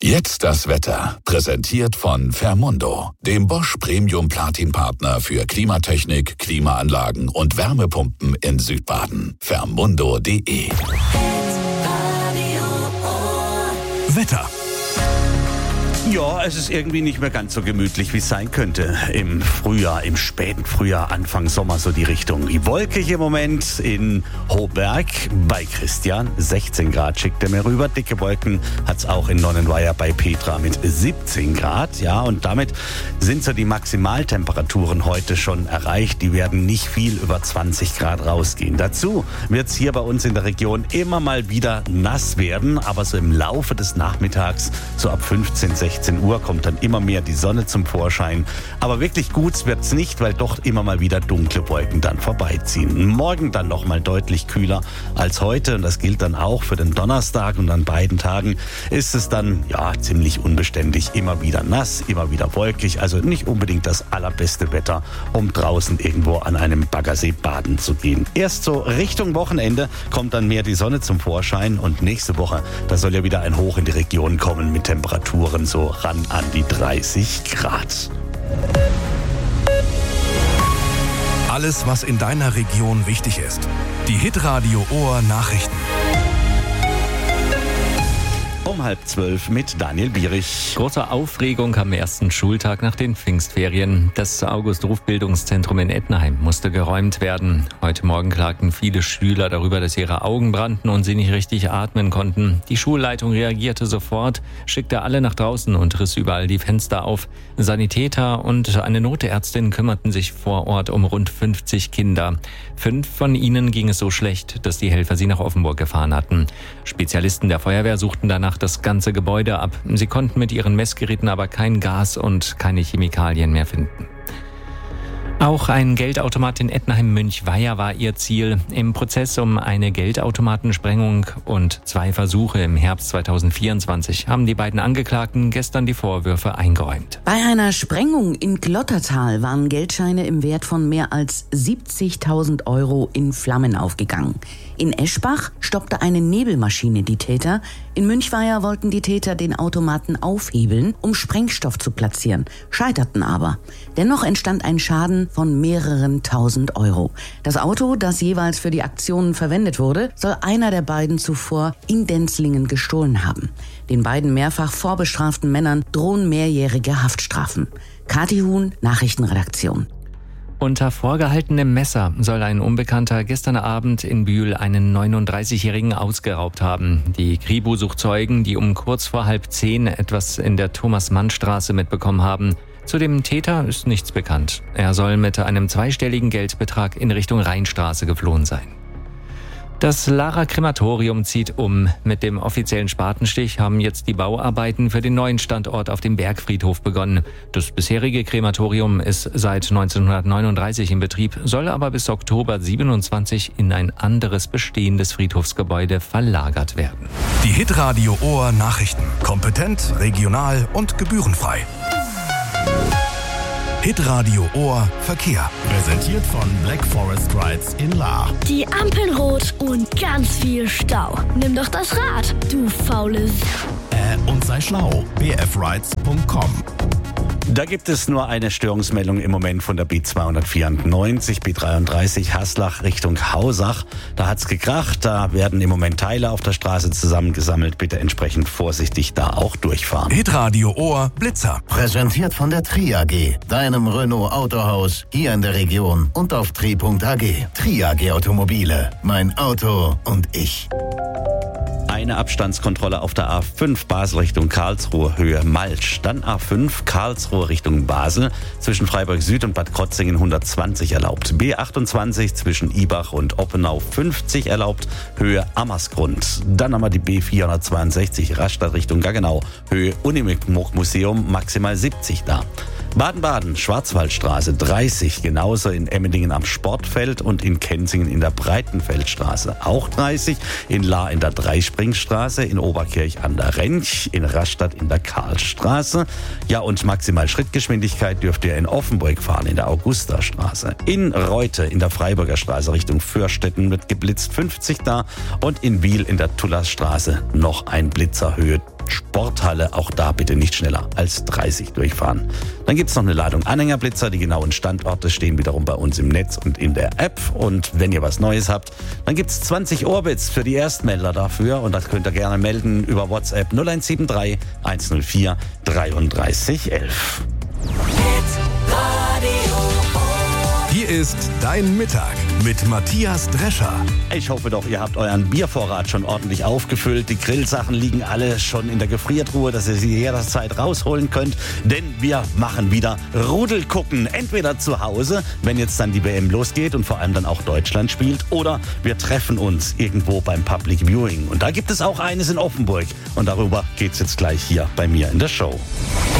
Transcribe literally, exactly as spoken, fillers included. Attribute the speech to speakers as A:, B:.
A: Jetzt das Wetter, präsentiert von Fermundo, dem Bosch Premium Platin Partner für Klimatechnik, Klimaanlagen und Wärmepumpen in Südbaden. Fermundo punkt de.
B: Wetter.
C: Ja, es ist irgendwie nicht mehr ganz so gemütlich, wie es sein könnte. Im Frühjahr, im späten Frühjahr, Anfang Sommer so die Richtung. Die wolkig im Moment in Hohberg bei Christian. sechzehn Grad schickt er mir rüber. Dicke Wolken hat es auch in Nonnenweiher bei Petra mit siebzehn Grad. Ja, und damit sind so die Maximaltemperaturen heute schon erreicht. Die werden nicht viel über zwanzig Grad rausgehen. Dazu wird es hier bei uns in der Region immer mal wieder nass werden. Aber so im Laufe des Nachmittags, so ab fünfzehn, sechzehn Uhr kommt dann immer mehr die Sonne zum Vorschein. Aber wirklich gut wird's nicht, weil doch immer mal wieder dunkle Wolken dann vorbeiziehen. Morgen dann noch mal deutlich kühler als heute. Und das gilt dann auch für den Donnerstag. Und an beiden Tagen ist es dann ja ziemlich unbeständig. Immer wieder nass, immer wieder wolkig. Also nicht unbedingt das allerbeste Wetter, um draußen irgendwo an einem Baggersee baden zu gehen. Erst so Richtung Wochenende kommt dann mehr die Sonne zum Vorschein. Und nächste Woche, da soll ja wieder ein Hoch in die Region kommen mit Temperaturen so ran an die dreißig Grad.
B: Alles, was in deiner Region wichtig ist. Die Hitradio Ohr Nachrichten.
C: Um halb zwölf mit Daniel Bierich.
D: Große Aufregung am ersten Schultag nach den Pfingstferien. Das August-Ruf-Bildungszentrum in Ettenheim musste geräumt werden. Heute Morgen klagten viele Schüler darüber, dass ihre Augen brannten und sie nicht richtig atmen konnten. Die Schulleitung reagierte sofort, schickte alle nach draußen und riss überall die Fenster auf. Sanitäter und eine Notärztin kümmerten sich vor Ort um rund fünfzig Kinder. Fünf von ihnen ging es so schlecht, dass die Helfer sie nach Offenburg gefahren hatten. Spezialisten der Feuerwehr suchten danach das ganze Gebäude ab. Sie konnten mit ihren Messgeräten aber kein Gas und keine Chemikalien mehr finden. Auch ein Geldautomat in Ettenheim-Münchweier war ihr Ziel. Im Prozess um eine Geldautomatensprengung und zwei Versuche im Herbst zweitausendvierundzwanzig haben die beiden Angeklagten gestern die Vorwürfe eingeräumt.
E: Bei einer Sprengung in Glottertal waren Geldscheine im Wert von mehr als siebzigtausend Euro in Flammen aufgegangen. In Eschbach stoppte eine Nebelmaschine die Täter. In Münchweier wollten die Täter den Automaten aufhebeln, um Sprengstoff zu platzieren, scheiterten aber. Dennoch entstand ein Schaden von mehreren tausend Euro. Das Auto, das jeweils für die Aktionen verwendet wurde, soll einer der beiden zuvor in Denzlingen gestohlen haben. Den beiden mehrfach vorbestraften Männern drohen mehrjährige Haftstrafen. Kathi Huhn, Nachrichtenredaktion.
D: Unter vorgehaltenem Messer soll ein Unbekannter gestern Abend in Bühl einen neununddreißigjährigen ausgeraubt haben. Die Kripo sucht Zeugen, die um kurz vor halb zehn etwas in der Thomas-Mann-Straße mitbekommen haben. Zu dem Täter ist nichts bekannt. Er soll mit einem zweistelligen Geldbetrag in Richtung Rheinstraße geflohen sein. Das Laacher Krematorium zieht um. Mit dem offiziellen Spatenstich haben jetzt die Bauarbeiten für den neuen Standort auf dem Bergfriedhof begonnen. Das bisherige Krematorium ist seit neunzehnhundertneununddreißig in Betrieb, soll aber bis Oktober siebenundzwanzig in ein anderes bestehendes Friedhofsgebäude verlagert werden.
B: Die Hitradio Ohr Nachrichten. Kompetent, regional und gebührenfrei. Hitradio Ohr Verkehr.
F: Präsentiert von Black Forest Rides in Lahr.
G: Die Ampeln rot und ganz viel Stau. Nimm doch das Rad, du faules.
F: Äh, und sei schlau. b f rides punkt com.
C: Da gibt es nur eine Störungsmeldung im Moment von der B zweihundertvierundneunzig, B dreiunddreißig Haslach Richtung Hausach. Da hat's gekracht, da werden im Moment Teile auf der Straße zusammengesammelt. Bitte entsprechend vorsichtig da auch durchfahren.
B: Hitradio Ohr Blitzer.
H: Präsentiert von der Tri A G, deinem Renault Autohaus hier in der Region und auf tri punkt a g. Tri A G Automobile, mein Auto und ich.
C: Eine Abstandskontrolle auf der A fünf Basel Richtung Karlsruhe, Höhe Malsch. Dann A fünf Karlsruhe Richtung Basel, zwischen Freiburg Süd und Bad Krotzingen hundertzwanzig erlaubt. B achtundzwanzig zwischen Ibach und Oppenau fünfzig erlaubt, Höhe Ammersgrund. Dann haben wir die B vierhundertzweiundsechzig Rastatt Richtung Gaggenau, Höhe Unimog-Museum, maximal siebzig da. Baden-Baden, Schwarzwaldstraße dreißig, genauso in Emmendingen am Sportfeld und in Kenzingen in der Breitenfeldstraße auch dreißig, in Lahr in der Dreispringstraße, in Oberkirch an der Rench, in Rastatt in der Karlstraße. Ja, und maximal Schrittgeschwindigkeit dürft ihr in Offenburg fahren, in der Augustastraße. In Reute in der Freiburger Straße Richtung Fürstetten wird geblitzt, fünfzig da, und in Wiel in der Tullasstraße noch ein Blitzer, Höhe Sporthalle. Auch da bitte nicht schneller als dreißig durchfahren. Dann gibt es noch eine Ladung Anhängerblitzer. Die genauen Standorte stehen wiederum bei uns im Netz und in der App. Und wenn ihr was Neues habt, dann gibt es zwanzig Orbits für die Erstmelder dafür. Und das könnt ihr gerne melden über WhatsApp null eins sieben drei eins null vier dreiunddreißig elf.
B: Hier ist Dein Mittag mit Matthias Drescher.
C: Ich hoffe doch, ihr habt euren Biervorrat schon ordentlich aufgefüllt. Die Grillsachen liegen alle schon in der Gefriertruhe, dass ihr sie jederzeit rausholen könnt. Denn wir machen wieder Rudelgucken. Entweder zu Hause, wenn jetzt dann die W M losgeht und vor allem dann auch Deutschland spielt. Oder wir treffen uns irgendwo beim Public Viewing. Und da gibt es auch eines in Offenburg. Und darüber geht's jetzt gleich hier bei mir in der Show.